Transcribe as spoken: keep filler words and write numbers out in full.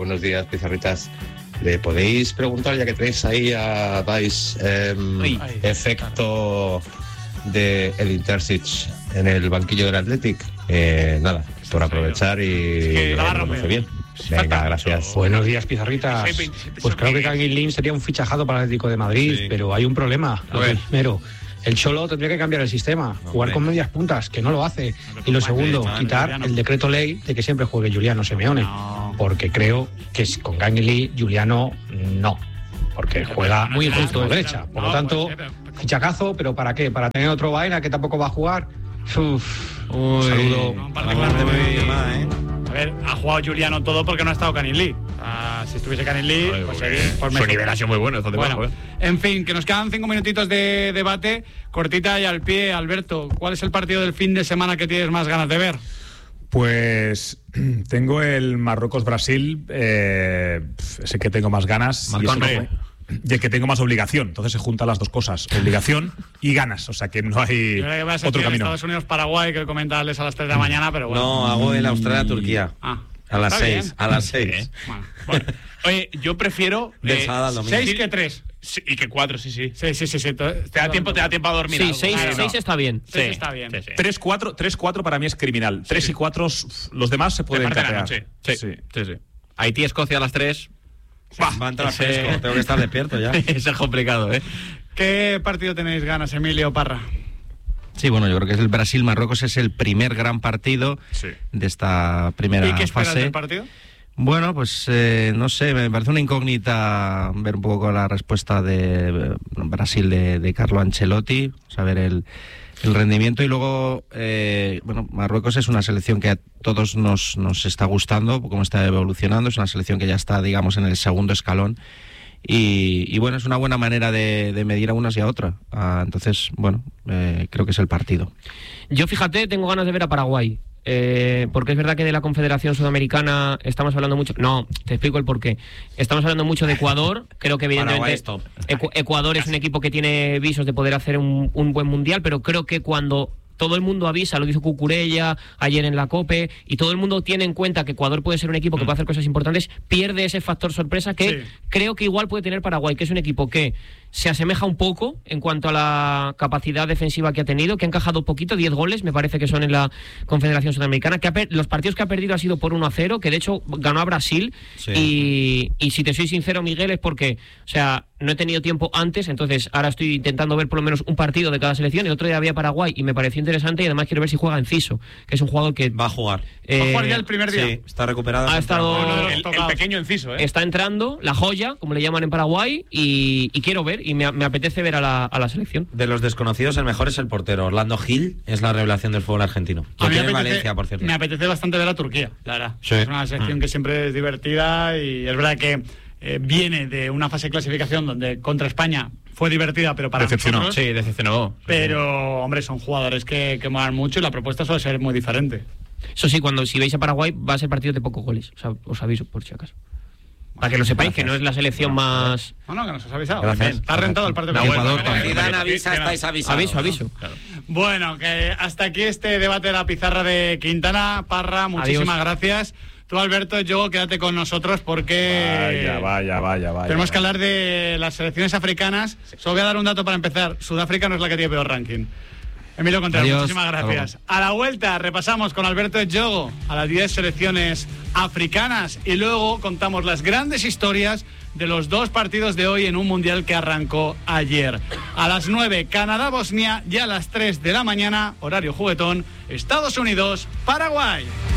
buenos días, pizarritas. ¿Le podéis preguntar, ya que tenéis ahí a Dice, eh, efecto de Edin Terzic en el banquillo del Athletic? Eh, nada, por aprovechar y que la lo hace bien. Venga, gracias. Buenos días, pizarritas. Pues creo que Kangin Lim sería un fichajazo para el Atlético de Madrid, sí. Pero hay un problema. Lo primero, el Cholo tendría que cambiar el sistema, no, jugar con medias puntas, que no lo hace. No, y lo segundo, no, quitar Juliano. El decreto ley de que siempre juegue Juliano Simeone, no. Porque creo que con Kangin Lim, Juliano no, porque juega muy injusto de derecha. Por lo tanto, fichacazo, pero ¿para qué? ¿Para tener otro vaina que tampoco va a jugar? Uf, Uy, saludo. No, ¿eh? A ver, ha jugado Juliano todo porque no ha estado Kangin Lim. Ah, si estuviese Kangin Lim, pues, eh, pues su nivel ha sido muy bueno. Esto bueno, bajo, ¿eh? En fin, que nos quedan cinco minutitos de debate. Cortita y al pie, Alberto. ¿Cuál es el partido del fin de semana que tienes más ganas de ver? Pues tengo el Marruecos-Brasil, eh, ese que tengo más ganas. Y, eso no, y el que tengo más obligación. Entonces se juntan las dos cosas, obligación y ganas. O sea que no hay Yo creo que vas a otro camino. Estados Unidos-Paraguay, que comentarles a las tres de la mañana, pero bueno. No, hago el Australia-Turquía. Ah. A las seis, a las seis. Bueno, bueno. Oye, yo prefiero eh, seis que tres. Sí, y que cuatro, sí, sí. Sí, sí, sí, sí. Te da tiempo, te da tiempo a dormir. Sí, algo. seis, Claro, seis no. está bien. Seis Sí, está bien. Sí, sí. tres cuatro, tres cuatro para mí es criminal. tres sí. y cuatro, los demás se pueden capear. Sí, sí, sí, sí, sí. Haití-Escocia a las tres. Bah, va a entrar ese... fresco, tengo que estar despierto ya. Eso es complicado, ¿eh? ¿Qué partido tenéis ganas, Emilio Parra? Sí, bueno, yo creo que es el Brasil-Marruecos, es el primer gran partido sí. de esta primera fase. ¿Y qué esperas fase. del partido? Bueno, pues eh, no sé, me parece una incógnita ver un poco la respuesta de Brasil de, de Carlo Ancelotti, saber el, el rendimiento y luego, eh, bueno, Marruecos es una selección que a todos nos, nos está gustando, cómo está evolucionando, es una selección que ya está, digamos, en el segundo escalón y, y bueno, es una buena manera de, de medir a unas y a otras. Ah, entonces, bueno, eh, creo que es el partido. Yo, fíjate, tengo ganas de ver a Paraguay. Eh, porque es verdad que de la Confederación Sudamericana estamos hablando mucho. No, te explico el porqué. Estamos hablando mucho de Ecuador. Creo que evidentemente es Ecu- Ecuador es un equipo que tiene visos de poder hacer un, un buen mundial, pero creo que cuando todo el mundo avisa, lo hizo Cucurella ayer en la COPE, y todo el mundo tiene en cuenta que Ecuador puede ser un equipo que puede hacer cosas importantes, pierde ese factor sorpresa que sí. creo que igual puede tener Paraguay, que es un equipo que se asemeja un poco en cuanto a la capacidad defensiva que ha tenido, que ha encajado poquito, diez goles me parece que son en la Confederación Sudamericana, que ha per- los partidos que ha perdido ha sido por uno a cero, que de hecho ganó a Brasil, sí. y, y si te soy sincero, Miguel, es porque, o sea, no he tenido tiempo antes, entonces ahora estoy intentando ver por lo menos un partido de cada selección, el otro día había Paraguay y me pareció interesante, y además quiero ver si juega Enciso, que es un jugador que... Va a jugar. Eh, ¿Va a jugar ya el primer día? Sí, está recuperado. Ha estado... El, el pequeño Enciso, ¿eh? Está entrando, la joya, como le llaman en Paraguay, y, y quiero ver, y me, me apetece ver a la, a la selección. De los desconocidos, el mejor es el portero. Orlando Gil es la revelación del fútbol argentino. A mí me apetece, Valencia, por cierto. Me apetece bastante ver a Turquía, la verdad. Sí. Es una selección mm. que siempre es divertida, y es verdad que eh, viene de una fase de clasificación donde contra España fue divertida, pero para decepcionó. nosotros... Sí, decepcionó. Pero, hombre, son jugadores que, que molan mucho y la propuesta suele ser muy diferente. Eso sí, cuando si veis a Paraguay va a ser partido de pocos goles. O sea, os aviso, por si acaso. Para que lo sepáis, gracias. Que no es la selección no, más... No, no, que nos has avisado. Gracias. Está rentado el partido. No, Ecuador, si Dan avisa, estáis avisados. Aviso, aviso. Claro. Bueno, que hasta aquí este debate de la pizarra de Quintana. Parra, muchísimas Adiós. gracias. Tú, Alberto, yo quédate con nosotros porque... Vaya, vaya, vaya, vaya. Tenemos vaya. que hablar de las selecciones africanas. Sí. Solo voy a dar un dato para empezar. Sudáfrica no es la que tiene peor ranking. Emilio Contreras, Adiós. muchísimas gracias. A la vuelta repasamos con Alberto Jogo a las diez selecciones africanas y luego contamos las grandes historias de los dos partidos de hoy en un mundial que arrancó ayer. A las nueve, Canadá-Bosnia, y a las tres de la mañana, horario juguetón, Estados Unidos-Paraguay.